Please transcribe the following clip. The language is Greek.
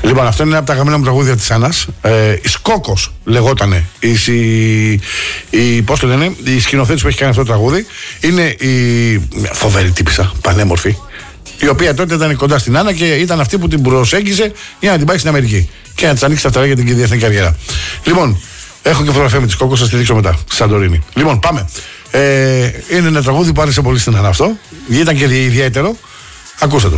Λοιπόν, αυτό είναι ένα από τα αγαπημένα μου τραγούδια της Άννας. Η Σκόκος λεγότανε. Πώς το λένε, η σκηνοθέτης που έχει κάνει αυτό το τραγούδι. Είναι η φοβερή τύπισσα, πανέμορφη. Η οποία τότε ήταν κοντά στην Άννα και ήταν αυτή που την προσέγγιζε για να την πάει στην Αμερική και να της ανοίξει τα φτερά για την διεθνή καριέρα. Λοιπόν, έχω και φωτογραφία με τη Σκόκο, θα τη δείξω μετά. Σαντορίνη. Λοιπόν, πάμε. Είναι ένα τραγούδι που άρεσε πολύ στην Άννα αυτό. Ήταν και ιδιαίτερο. Ακούσατε το.